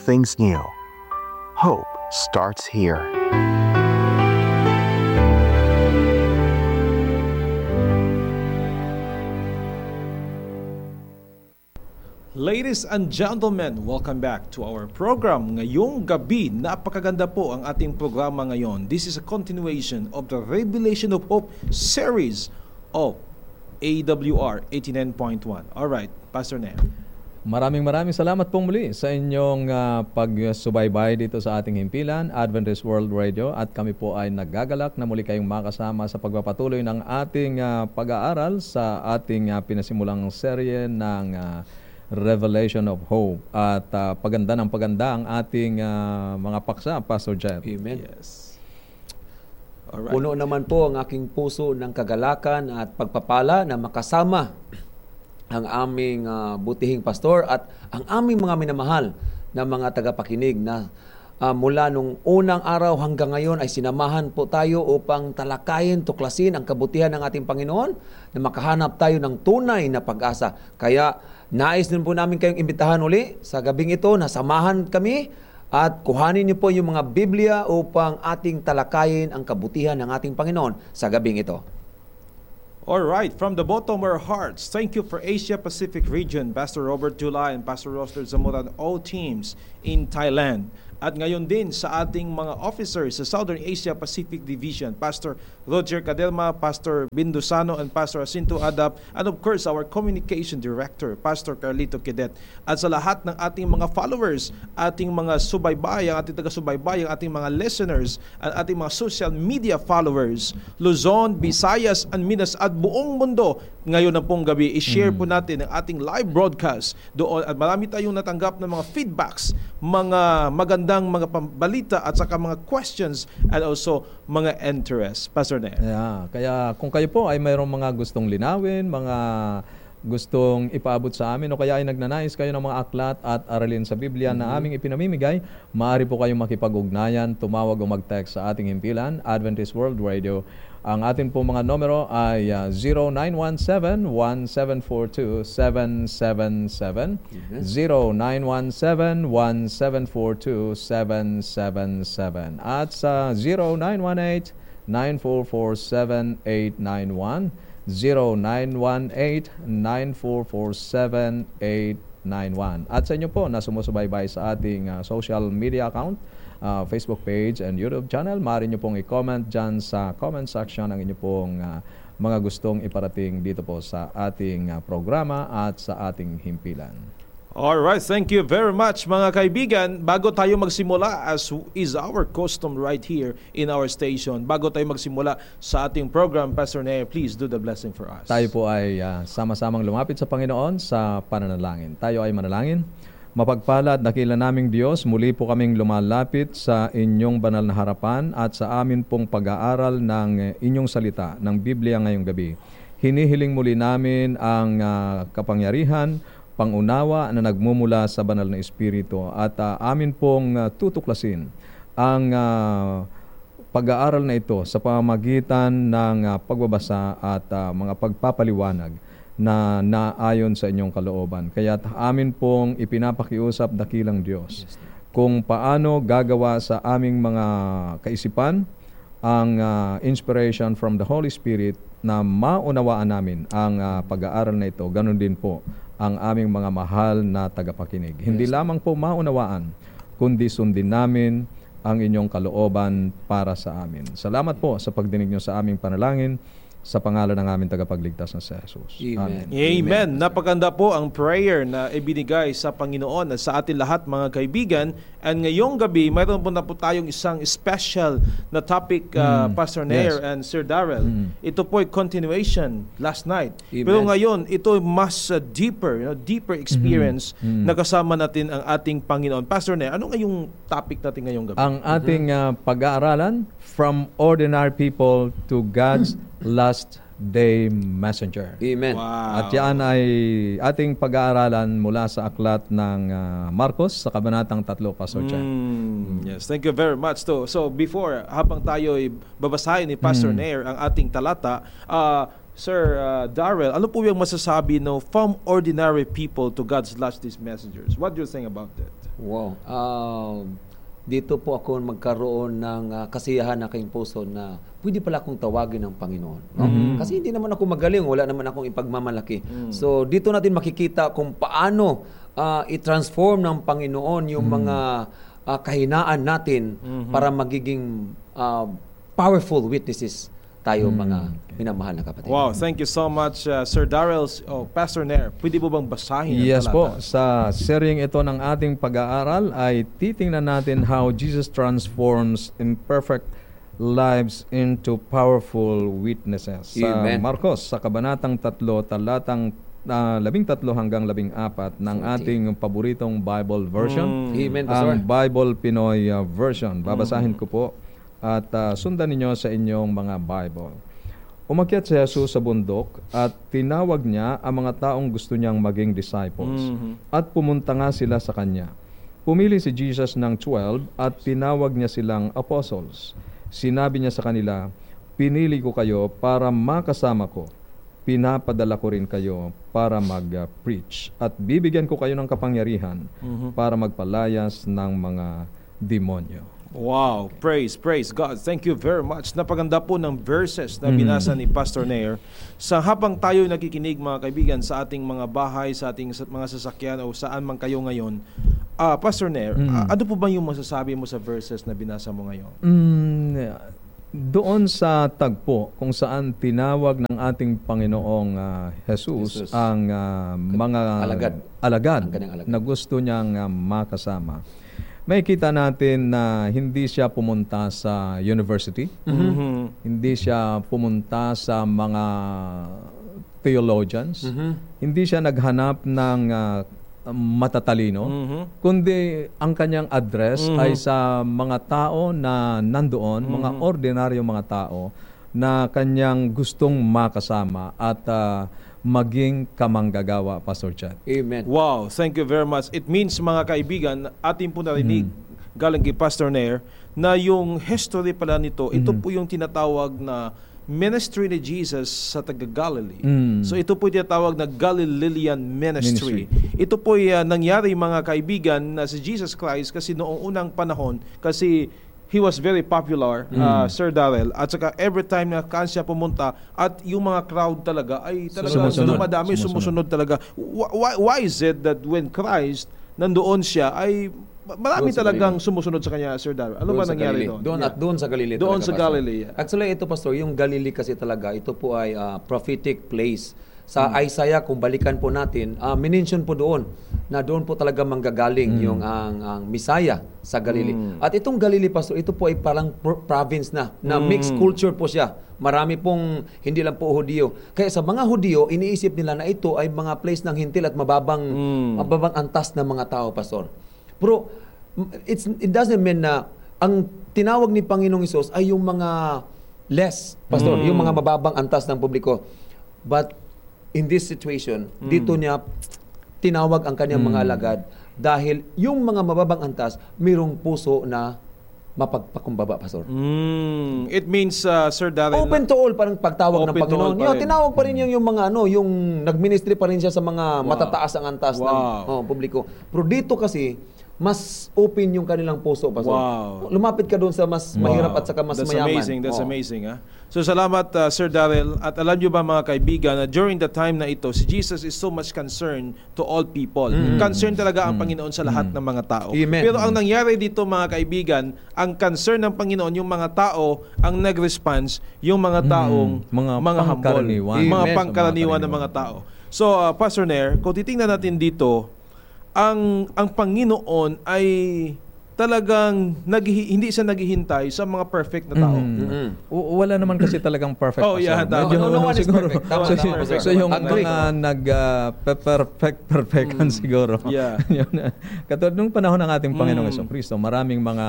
things new. Hope starts here. Ladies and gentlemen, welcome back to our program. Ngayong gabi, napakaganda po ang ating programa ngayon. This is a continuation of the Revelation of Hope series of AWR 89.1. Alright, Pastor Nea. Maraming salamat pong muli sa inyong pagsubaybay dito sa ating himpilan, Adventist World Radio, at kami po ay nagagalak na muli kayong makasama sa pagpapatuloy ng ating pag-aaral sa ating pinasimulang serye ng Revelation of Hope. At paganda ng paganda ang ating mga paksa, Pastor Jeff. Amen. Yes. Alright. Puno naman po ang aking puso ng kagalakan at pagpapala na makasama ang aming butihing pastor at ang aming mga minamahal na mga tagapakinig na mula nung unang araw hanggang ngayon ay sinamahan po tayo upang talakayin, tuklasin ang kabutihan ng ating Panginoon na makahanap tayo ng tunay na pag-asa. Kaya nais din po namin kayong imbitahan uli sa gabing ito na samahan kami at kuhanin niyo po yung mga Biblia upang ating talakayin ang kabutihan ng ating Panginoon sa gabing ito. All right, from the bottom of our hearts, thank you for Asia Pacific region, Pastor Robert Julay and Pastor Roster Zamora and all teams in Thailand. At ngayon din sa ating mga officers sa Southern Asia Pacific Division, Pastor Roger Cadelma, Pastor Bindusano, and Pastor Jacinto Adap, and of course our Communication Director, Pastor Carlito Quedet. At sa lahat ng ating mga followers, ating mga subaybay, ang ating taga-subaybay, ang ating mga listeners, at ating mga social media followers, Luzon, Visayas, and Minas, at buong mundo, ngayon na pong gabi, i-share po natin ang ating live broadcast doon. At marami tayong natanggap ng mga feedbacks, mga magandang mga pambalita at saka mga questions and also mga interest. Pastor Nea. Yeah, kaya kung kayo po ay mayroong mga gustong linawin, mga gustong ipaabot sa amin o kaya ay nagnanais kayo ng mga aklat at aralin sa Biblia na aming ipinamimigay, maaari po kayong makipag-ugnayan, tumawag o mag-text sa ating himpilan, Adventist World Radio. Ang atin po mga numero ay 0917-1742-777, 0917-1742-777, at sa 0918-9447-891, 0918-9447-891. At sa inyo po na sumusubaybay sa ating social media account, Facebook page and YouTube channel, maaari nyo pong i-comment dyan sa comment section ang inyo pong mga gustong iparating dito po sa ating programa at sa ating himpilan. Alright, thank you very much mga kaibigan. Bago tayo magsimula, as is our custom right here in our station, bago tayo magsimula sa ating program, Pastor Nea, please do the blessing for us. Tayo po ay sama-samang lumapit sa Panginoon sa pananalangin. Tayo ay manalangin. Mapagpala at dakila naming Diyos, muli po kaming lumalapit sa inyong banal na harapan at sa amin pong pag-aaral ng inyong salita ng Biblia ngayong gabi. Hinihiling muli namin ang kapangyarihan, pangunawa na nagmumula sa banal na Espiritu at amin pong tutuklasin ang pag-aaral na ito sa pamamagitan ng pagbabasa at mga pagpapaliwanag na naayon sa inyong kalooban. Kaya amin pong ipinapakiusap dakilang Diyos kung paano gagawa sa aming mga kaisipan ang inspiration from the Holy Spirit na maunawaan namin ang pag-aaral na ito. Ganon din po ang aming mga mahal na tagapakinig. Hindi lamang po maunawaan, kundi sundin namin ang inyong kalooban para sa amin. Salamat po sa pagdinig nyo sa aming panalangin. Sa pangalan ng aming tagapagligtas na si Jesus. Amen. Amen. Napaganda po ang prayer na ibinigay sa Panginoon at sa atin lahat mga kaibigan. And ngayong gabi, mayroon po na po tayong isang special na topic, Pastor Nair and Sir Darrell. Ito po ay continuation last night. Amen. Pero ngayon, ito mas deeper, deeper experience na kasama natin ang ating Panginoon. Pastor Nair, ano ngayong topic natin ngayong gabi? Ang ating pag-aaralan, From Ordinary People to God's Last Day Messenger. Amen. Wow. At yan ay ating pag-aaralan mula sa aklat ng Marcos sa kabanatang 3, Pastor Chan. Yes, thank you very much. So before, habang tayo ay babasahin ni Pastor Nair ang ating talata, Sir Darrell, ano po yung masasabi no from ordinary people to God's last-days messengers? What do you think about that? Wow. Dito po ako magkaroon ng kasiyahan na aking puso na pwede pala akong tawagin ng Panginoon. No? Kasi hindi naman ako magaling, wala naman akong ipagmamalaki. So dito natin makikita kung paano i-transform ng Panginoon yung mga kahinaan natin para magiging powerful witnesses tayo mga minamahal na kapatid. Wow, thank you so much, Sir Darrell. Pastor Nair, pwede po bang basahin ang Yes po. talata? Sa seryeng ito ng ating pag-aaral ay titingnan natin how Jesus transforms imperfect lives into powerful witnesses. Sa Amen. Marcos, sa Kabanatang 3, talatang 13 hanggang 14 ng ating paboritong Bible version. Amen, Pastor. Ang Bible Pinoy version. Babasahin ko po at sundan ninyo sa inyong mga Bible. Umakyat si Jesus sa bundok at tinawag niya ang mga taong gusto niyang maging disciples. At pumunta nga sila sa kanya. Pumili si Jesus ng 12 at tinawag niya silang apostles. Sinabi niya sa kanila, pinili ko kayo para makasama ko. Pinapadala ko rin kayo para mag-preach. At bibigyan ko kayo ng kapangyarihan para magpalayas ng mga demonyo. Wow, praise God. Thank you very much. Napaganda po ng verses na binasa ni Pastor Nair. Sa habang tayo nakikinig mga kaibigan sa ating mga bahay, sa ating mga sasakyan o saan man kayo ngayon, Pastor Nair, ano po ba yung masasabi mo sa verses na binasa mo ngayon? Doon sa tagpo kung saan tinawag ng ating Panginoong Jesus ang mga alagad na gusto niyang makasama. May kita natin na hindi siya pumunta sa university. Hindi siya pumunta sa mga theologians. Hindi siya naghanap ng matatalino. Kundi ang kanyang address ay sa mga tao na nandoon, mga ordinaryong mga tao na kanyang gustong makasama at maging kamanggagawa, Pastor Chad. Amen. Wow, thank you very much. It means mga kaibigan, atin po narinig galing kay Pastor Nair na yung history pala nito, ito po yung tinatawag na ministry ni Jesus sa taga-Galilee. So ito po yung tinatawag na Galilean ministry. Ito po yung nangyari mga kaibigan na si Jesus Christ kasi noong unang panahon, kasi he was very popular, Sir Darrell. At saka every time na kaan siya pumunta at yung mga crowd talaga ay talaga dumadami, sumusunod talaga. Why is it that when Christ nandoon siya ay marami talagang sumusunod sa kanya, Sir Darrell? Ano ba nangyari doon? Doon sa Galilee. Doon talaga, sa Pastor. Galilee. Actually, ito, Pastor, yung Galilee kasi talaga, ito po ay prophetic place. Sa Isaiah, kung balikan po natin, minention po doon na doon po talaga manggagaling yung ang Messiah sa Galilee. At itong Galilee, Pastor, ito po ay parang province na mixed culture po siya. Marami pong hindi lang po Hudiyo. Kaya sa mga Hudiyo, iniisip nila na ito ay mga place ng hintil at mababang antas na mga tao, Pastor. Pero it doesn't mean na ang tinawag ni Panginoong Hesus ay yung mga less, Pastor, yung mga mababang antas ng publiko. But in this situation, dito niya tinawag ang kanyang mga alagad dahil yung mga mababang antas, mayroong puso na mapagpakumbaba, Pastor. It means, Sir Darrell, Open to all, parang pagtawag ng Open to Panginoon. all pa rin. Tinawag pa rin yung mga yung nag-ministry pa rin siya sa mga matataas ang antas Wow. ng publiko. Pero dito kasi, mas open yung kanilang puso, Pastor. Wow. Lumapit ka doon sa mas mahirap at saka mas That's mayaman. amazing. That's Oh. amazing. So salamat, Sir Darrell. At alam nyo ba mga kaibigan na during the time na ito, si Jesus is so much concerned to all people. Concern talaga ang Panginoon sa lahat ng mga tao. Amen. Pero ang nangyari dito mga kaibigan, ang concern ng Panginoon, yung mga tao ang nag-response, yung mga taong Mga humble, pangkaraniwan. mga Amen. pangkaraniwan ng mga tao. So, Pastor Nair, kung titingnan natin dito, ang Panginoon ay talagang hindi siya naghihintay sa mga perfect na tao. Wala naman kasi talagang perfect. Oh, yeah, Pastor. tama. Medyo No one is siguro. perfect. Tama, tama. So yung Agree. mga nag-perfectan siguro. Yeah. Katulad nung panahon ng ating Panginoong Jesucristo, maraming mga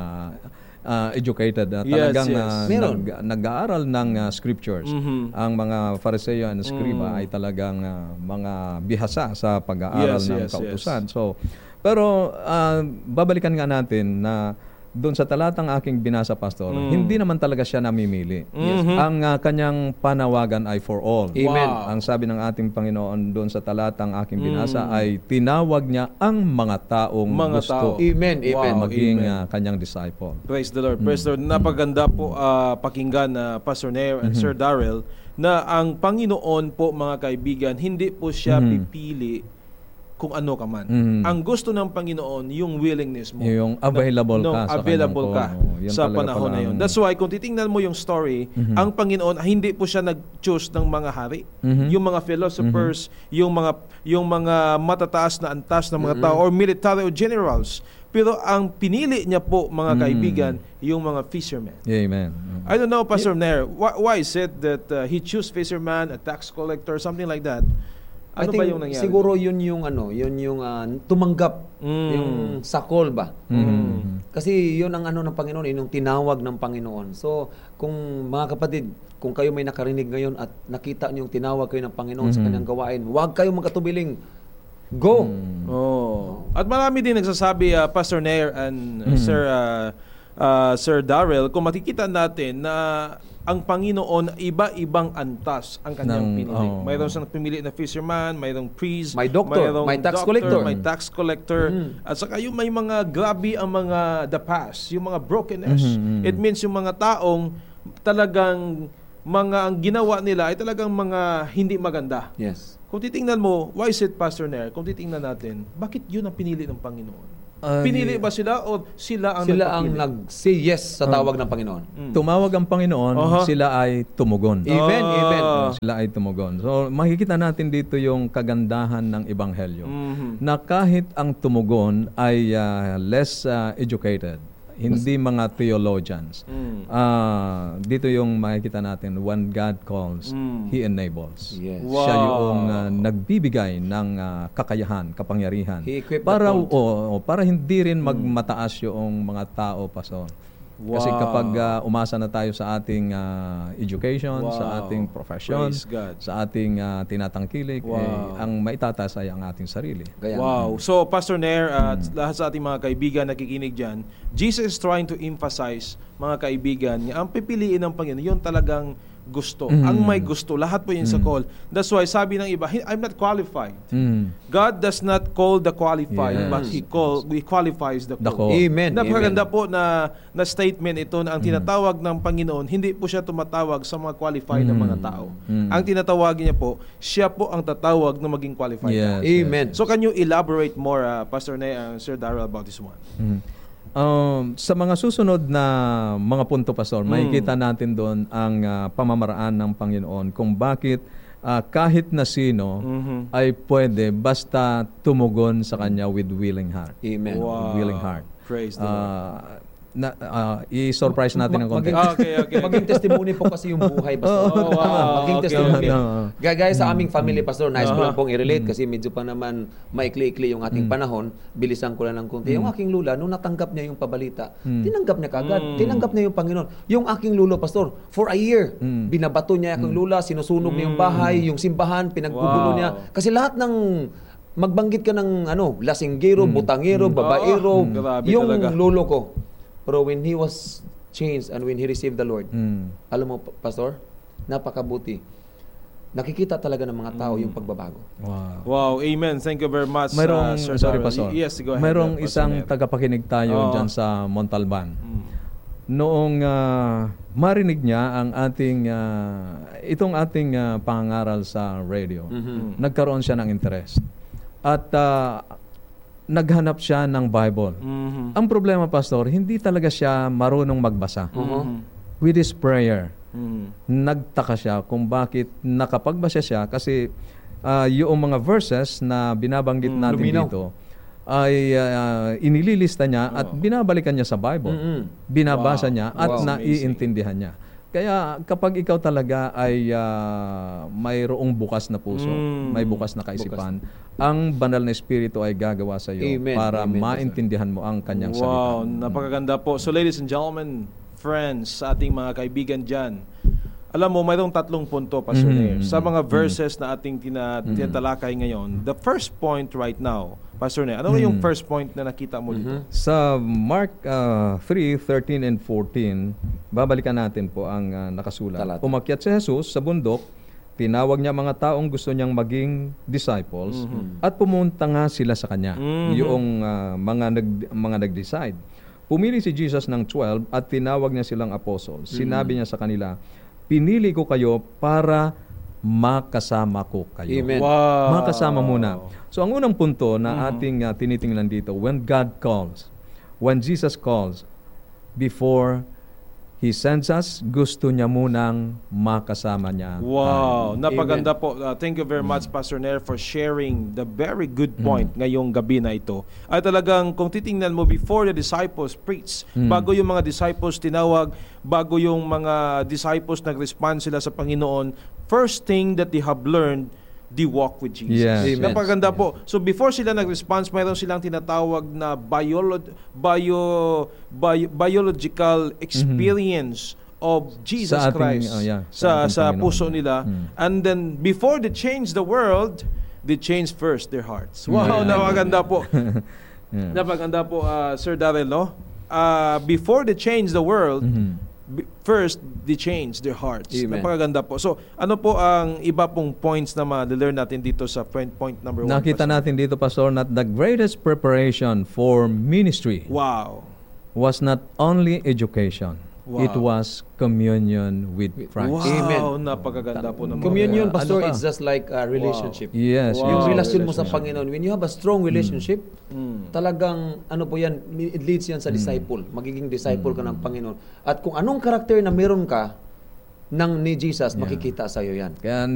educated na talagang Meron. nag-aaral ng scriptures. Ang mga Fariseo and Scriba ay talagang mga bihasa sa pag-aaral ng kautusan. So, pero babalikan nga natin na doon sa talatang aking binasa, Pastor, hindi naman talaga siya namimili. Ang kanyang panawagan ay for all. Amen. Wow. Ang sabi ng ating Panginoon doon sa talatang aking binasa ay tinawag niya ang mga taong Mga gusto tao. Amen. Amen. Wow. maging Amen. kanyang disciple. Praise the Lord. Praise the Lord. Napaganda po pakinggan na Pastor Nair and Sir Darrell na ang Panginoon po, mga kaibigan, hindi po siya pipili kung ano ka man. Ang gusto ng Panginoon, yung willingness mo. Yung available ka sa available ka kanyang call. Yun sa talaga panahon pala na yun. ang- That's why, kung titingnan mo yung story, ang Panginoon, hindi po siya nag-choose ng mga hari. Yung mga philosophers, yung mga matataas na antas ng mga tao, or military or generals. Pero ang pinili niya po, mga kaibigan, yung mga fishermen. Amen. I don't know, Pastor Nair, why is it that he chose fisherman, a tax collector, something like that? I Ano think ba yung nangyari? siguro yun yung tumanggap yung sakol ba. Kasi yun ang ng Panginoon, yung tinawag ng Panginoon. So, kung mga kapatid, kung kayo may nakarinig ngayon at nakita niyo yung tinawag kayo ng Panginoon sa kanyang gawain, huwag kayong magkatubiling. Go. Oh. At marami din nagsasabi, Pastor Nair and Sir Darrell, kung makikita natin na ang Panginoon, iba-ibang antas ang kanyang pinili. Mayroon siyang pumili na fisherman, mayroong priest, May doctor, mayroong may tax collector. may tax collector, at saka yung may mga grabe ang mga the past, yung mga brokenness. It means yung mga taong talagang ang ginawa nila ay talagang mga hindi maganda. Yes. Kung titingnan mo, why is it, Pastor Nair? Kung titingnan natin, bakit yun ang pinili ng Panginoon? Pinili ba sila o sila ang Sila ang nagpapili? nag-say yes sa tawag ng Panginoon. Tumawag ang Panginoon, sila ay tumugon. Amen. Amen. Sila ay tumugon. So, makikita natin dito yung kagandahan ng Ebanghelyo. Na kahit ang tumugon ay less educated, hindi mga theologians. Dito yung makikita natin, when God calls, He enables. Yes. Siya yung nagbibigay ng kakayahan, kapangyarihan. He equipped the Para, called. para hindi rin magmataas yung mga tao, Pastor. Kasi kapag umasa na tayo sa ating education, sa ating profession, Praise God. sa ating tinatangkilik, ang maitataas ay ang ating sarili. Kaya, Wow. So, Pastor Nair, at lahat sa ating mga kaibigan nakikinig dyan, Jesus is trying to emphasize, mga kaibigan, ang pipiliin ng Panginoon, yun talagang gusto. Ang may gusto. Lahat po yun sa call. That's why sabi ng iba, I'm not qualified. God does not call the qualified, Yes. but He qualifies the The call. call. Amen. Napakaganda po na statement ito na ang tinatawag ng Panginoon, hindi po siya tumatawag sa mga qualified na mga tao. Ang tinatawagin niya po, siya po ang tatawag na maging qualified. Yes. Amen. So can you elaborate more, Pastor Nay and Sir Darrell, about this one? Sa mga susunod na mga punto, Pastor, makikita natin doon ang pamamaraan ng Panginoon kung bakit kahit na sino ay pwede basta tumugon sa Kanya with willing heart. Amen. With willing heart. Praise the Lord. I-surprise natin ng konti. Okay. Maging testimony po kasi yung buhay, Pastor. Maging Okay, testimony. okay. Gaya sa aming family, Pastor, nais ko lang pong i-relate kasi medyo pa naman maikli-ikli yung ating panahon. Bilisan ko lang ng konti. Yung aking lula, nung natanggap niya yung pabalita, tinanggap niya kagad. Tinanggap niya yung Panginoon. Yung aking lulo, Pastor, for a year, binabato niya yung aking lula, sinusunog niya yung bahay, yung simbahan, pinaggugulo niya. Kasi lahat ng magbanggit ka ng lasinggero, butangero, babaero, grabe yung talaga. lolo ko. Pero when he was changed and when he received the Lord, alam mo, Pastor, napakabuti. Nakikita talaga ng mga tao yung pagbabago. Wow. Wow, amen. Thank you very much, Mayroong, Sir sorry, Darrell. Pastor. Yes, go ahead. Mayroong Pastor isang Nair. tagapakinig tayo dyan sa Montalban. Noong marinig niya ang ating itong ating pangangaral sa radio, nagkaroon siya ng interest. At naghanap siya ng Bible. Ang problema, Pastor, hindi talaga siya marunong magbasa. With his prayer, nagtaka siya kung bakit nakapagbasa siya kasi yung mga verses na binabanggit natin Luminaw. dito ay inililista niya at binabalikan niya sa Bible. Binabasa niya at Wow. naiintindihan niya. Kaya kapag ikaw talaga ay mayroong bukas na puso, may bukas na kaisipan, ang banal na Espiritu ay gagawa sa iyo Amen. para Amen, maintindihan mo ang kanyang Wow, salita. napakaganda po. So ladies and gentlemen, friends, sa ating mga kaibigan dyan, Alam mo, mayroong 3 punto, Pastor Nair. Sa mga verses na ating tinatalakay ngayon, the first point right now, Pastor Nair, ano yung first point na nakita mo dito? Sa Mark 3:13 and 14, babalikan natin po ang nakasulat. Talata. Umakyat si Jesus sa bundok, tinawag niya mga taong gusto niyang maging disciples at pumunta nga sila sa kanya. Yung mga nag-decide. Pumili si Jesus ng 12 at tinawag niya silang apostles. Sinabi niya sa kanila, pinili ko kayo para makasama ko kayo. Amen. Wow. Makasama muna. So ang unang punto na ating tinitingnan dito, when God calls, when Jesus calls, before He sends us, gusto niya munang makasama niya. Wow, napaganda po. Thank you very much, Pastor Nair, for sharing the very good point ngayong gabi na ito. Ay talagang kung titingnan mo, before the disciples preach, bago yung mga disciples tinawag, bago yung mga disciples nag-respond sila sa Panginoon, first thing that they have learned, they walk with Jesus. Yes. Amen. Napaganda po. So before sila nag-response, mayroon silang tinatawag na biological experience of Jesus Sa ating, Christ sa ating sa Panginoon. puso nila. And then before they change the world, they change first their hearts. Wow, napaganda po. Napaganda po, Sir Darrell, no? Before they change the world, first, they change their hearts. Amen. Napakaganda po. So, ano po ang iba pong points na ma-learn natin dito sa point number 1? Nakita natin dito, Pastor, that the greatest preparation for ministry Wow. was not only education. Wow. It was communion with Christ. Wow, Amen. napakaganda po ng mga Communion, Ano Pastor, pa? it's just like a relationship. Yes. Wow. Yung yes. relasyon mo sa Panginoon, when you have a strong relationship, talagang ano po yan, it leads yan sa disciple. Magiging disciple ka ng Panginoon. At kung anong karakter na meron ka ng ni Jesus, makikita sa iyo yan. Kaya